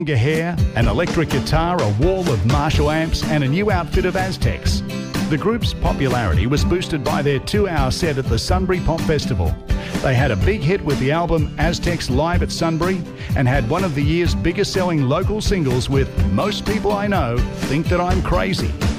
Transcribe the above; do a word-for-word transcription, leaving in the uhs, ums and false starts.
longer hair, an electric guitar, a wall of Marshall amps and a new outfit of Aztecs. The group's popularity was boosted by their two-hour set at the Sunbury Pop Festival. They had a big hit with the album Aztecs Live at Sunbury and had one of the year's biggest selling local singles with Most People I Know Think That I'm Crazy.